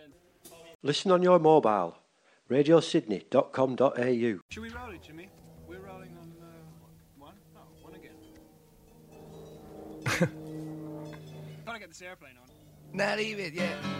Listen on your mobile. radiosydney.com.au. Should we roll it, Jimmy? We're rolling on one. Oh, one again. Gotta get this airplane on. Nah, leave it, yeah.